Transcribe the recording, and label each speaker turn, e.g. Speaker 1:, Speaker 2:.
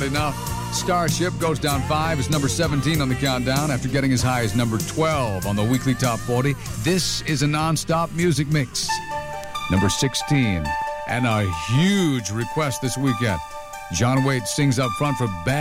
Speaker 1: enough. Starship goes down 5, is number 17 on the countdown after getting as high as number 12 on the weekly top 40. This is a non-stop music mix. Number 16, and a huge request this weekend. John Waite sings up front for Bad